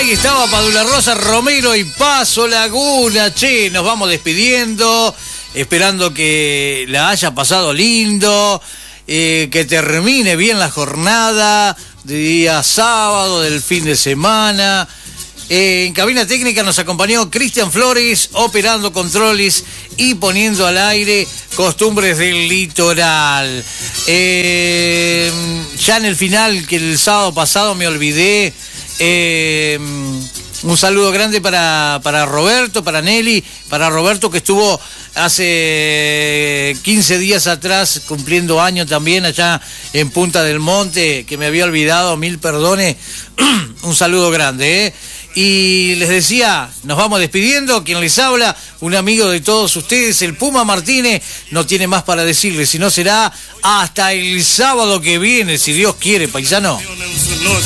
Ahí estaba Padula Rosa, Romero y Paso Laguna. Che, nos vamos despidiendo, esperando que la haya pasado lindo, que termine bien la jornada de día sábado, del fin de semana. En cabina técnica nos acompañó Cristian Flores, operando controles y poniendo al aire Costumbres del Litoral. Ya en el final, que el sábado pasado me olvidé, un saludo grande para Roberto, para Nelly, para Roberto, que estuvo hace 15 días atrás cumpliendo años también allá en Punta del Monte, que me había olvidado, mil perdones. Un saludo grande, Y les decía, nos vamos despidiendo. Quien les habla, un amigo de todos ustedes, el Puma Martínez, no tiene más para decirles, sino será hasta el sábado que viene, si Dios quiere, paisano.